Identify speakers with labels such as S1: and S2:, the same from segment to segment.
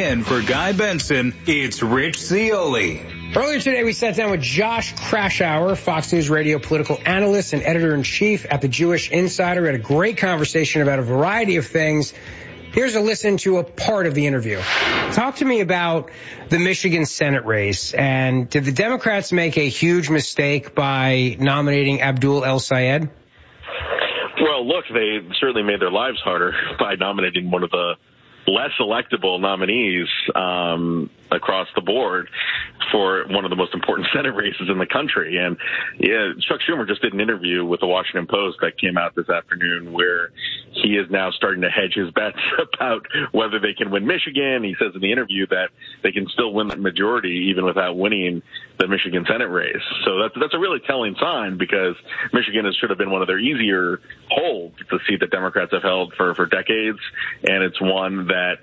S1: in for Guy Benson, it's Rich Zeoli.
S2: Earlier today, we sat down with Josh Kraushaar, Fox News Radio political analyst and editor-in-chief at the Jewish Insider. We had a great conversation about a variety of things. Here's a listen to a part of the interview. Talk to me about the Michigan Senate race. And did the Democrats make a huge mistake by nominating Abdul El-Sayed?
S3: Well, look, they certainly made their lives harder by nominating one of the less electable nominees across the board for one of the most important Senate races in the country. And yeah, Chuck Schumer just did an interview with the Washington Post that came out this afternoon where he is now starting to hedge his bets about whether they can win Michigan. He says in the interview that they can still win the majority even without winning the Michigan Senate race. So that's a really telling sign, because Michigan should have been one of their easier holds, the seat that Democrats have held for decades. And it's one that,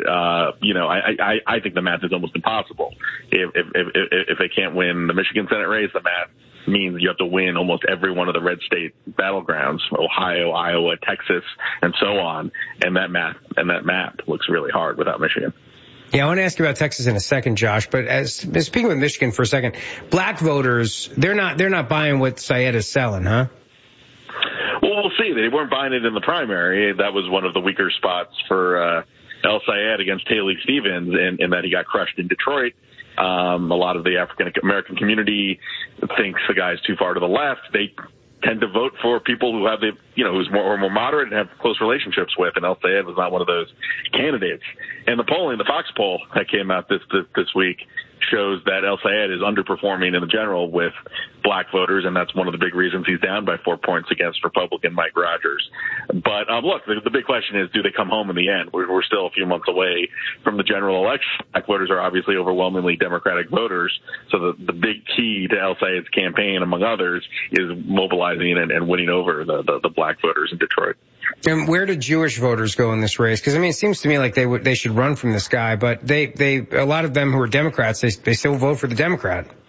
S3: I think the math is almost impossible. If they can't win the Michigan Senate race, the math means you have to win almost every one of the red state battlegrounds, Ohio, Iowa, Texas, and so on. And that map looks really hard without Michigan.
S2: Yeah, I want to ask you about Texas in a second, Josh, but speaking with Michigan for a second, black voters, they're not buying what Syed is selling, huh?
S3: Well, we'll see. They weren't buying it in the primary. That was one of the weaker spots for El-Sayed against Haley Stevens, in that he got crushed in Detroit. A lot of the African American community thinks the guy's too far to the left. They tend to vote for people who have who's more moderate and have close relationships with, and El-Sayed was not one of those candidates. And the polling, the Fox poll that came out this week, shows that El-Sayed is underperforming in the general with black voters, and that's one of the big reasons he's down by 4 points against Republican Mike Rogers. But look, the big question is, do they come home in the end? We're still a few months away from the general election. Black voters are obviously overwhelmingly Democratic voters, so the big key to El-Sayed's campaign, among others, is mobilizing and winning over the black voters in Detroit.
S2: And where do Jewish voters go in this race? Because, it seems to me like they should run from this guy, but a lot of them who are Democrats, they still vote for the Democrat.